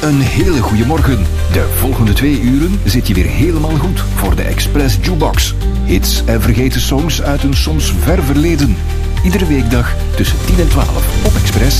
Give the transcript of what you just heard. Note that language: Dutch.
Een hele goede morgen. De volgende 2 uren zit je weer helemaal goed voor de Express Jukebox. Hits en vergeten songs uit een soms ver verleden. Iedere weekdag tussen 10 en 12 op Express.